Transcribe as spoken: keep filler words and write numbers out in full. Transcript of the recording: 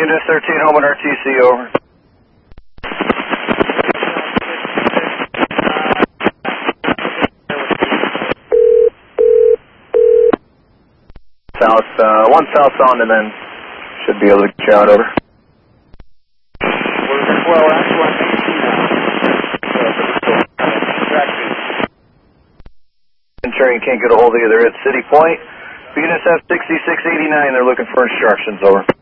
Unit thirteen, home at R T C, over. South, uh, one south on and then should be able to get you out, over. Well, that's one Ensuring you can't get a hold of you. They're at City Point. Units F sixty-six eighty-nine, they're looking for instructions, over.